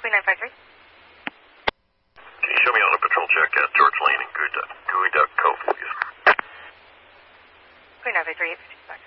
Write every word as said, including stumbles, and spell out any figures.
three nine five three. Can you show me on a patrol check at George Lane and Gooey Duck Cove, please? three nine five three eight fifty-five.